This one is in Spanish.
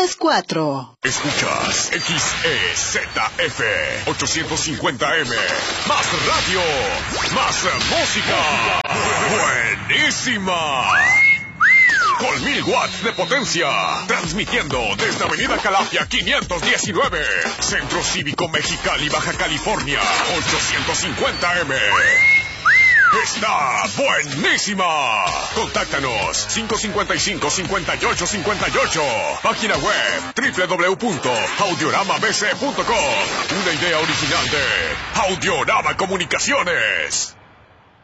las 4. Escuchas XEZF 850M. Más radio, más música. Buenísima. Con 1000 watts de potencia. Transmitiendo desde Avenida Calafia 519. Centro Cívico Mexicali, Baja California. 850M. ¡Está buenísima! Contáctanos 555-5858. Página web www.audioramabc.com. Una idea original de Audiorama Comunicaciones.